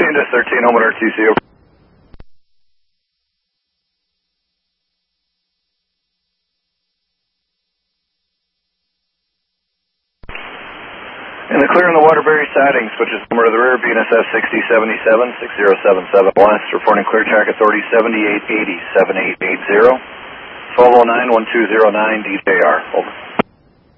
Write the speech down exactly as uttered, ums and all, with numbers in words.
Indus thirteen, home at R T C. Over. In the clear in the Waterbury siding, switches number of the rear, B N S F sixty seventy-seven, six zero seven seven west, reporting clear track authority seventy-eight eighty, seven eight eight zero, twelve oh nine, one two zero nine, D J R, over.